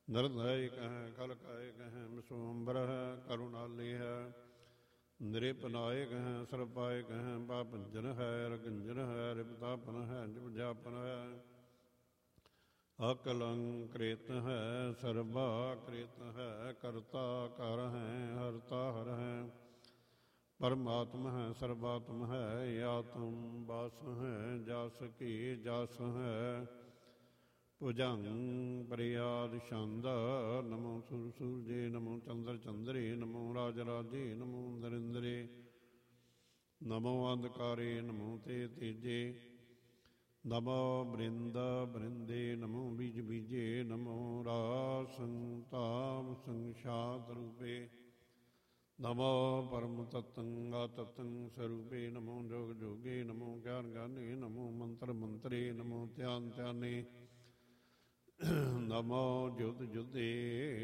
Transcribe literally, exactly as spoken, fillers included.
ਨਿਰਦਇ ਕਹੈ ਖਲ ਕਾਇ ਕਹੈ ਵਿਸਵੰਬਰ ਹੈ ਕਰੁਣਾਲੀ ਹੈ ਨਿਰਪਨਾਇ ਕਹੈ ਸਰਪਾਇ ਕਹੈ ਪਾਪੰਜਨ ਹੈ ਰਗੰਜਨ ਹੈ ਰਿਪਤਾਪਨ ਹੈ ਜਪਜਾਪਨ ਹੈ ਅਕਲੰ ਕ੍ਰਿਤ ਹੈ ਸਰਬਾ ਕ੍ਰਿਤ ਹੈ ਕਰਤਾ ਕਰ ਹੈ ਹਰਤਾ ਹਰ ਹੈ ਪਰਮਾਤਮ ਹੈ ਸਰਬਾਤਮ ਹੈ ਆਤਮ ਬਾਸ ਹੈ ਜਸ ਕੀ ਜਸ ਹੈ ਭੁਜੰਗ ਪ੍ਰਿਆਦ ਛੰਦ ਨਮੋ ਸੁਰ ਸੂਰਜੇ ਨਮੋ ਚੰਦਰ ਚੰਦਰੇ ਨਮੋ ਰਾਜ ਰਾਜੇ ਨਮੋ ਨਰਿੰਦਰੇ ਨਮੋ ਅੰਧਕਾਰੇ ਨਮੋ ਤੇ ਤੇਜੇ ਨਮੋ ਬ੍ਰਿੰਦ ਬ੍ਰਿੰਦੇ ਨਮੋ ਬੀਜ ਬੀਜੇ ਨਮੋ ਰਾਸੰ ਤਾਮ ਸੰਸ਼ਾਦ ਰੂਪੇ ਨਮੋ ਪਰਮ ਤਤੰ ਆਤਤੰ ਸਰੂਪੇ ਨਮੋ ਜੋਗ ਜੋਗੇ ਨਮੋ ਗਿਆਨ ਗਿਆਨੇ ਨਮੋ ਮੰਤਰ ਮੰਤਰੇ ਨਮੋ ਧਿਆਨ ਧਿਆਨੇ ਨਮੋ ਜੁਦ ਜੁਦੇ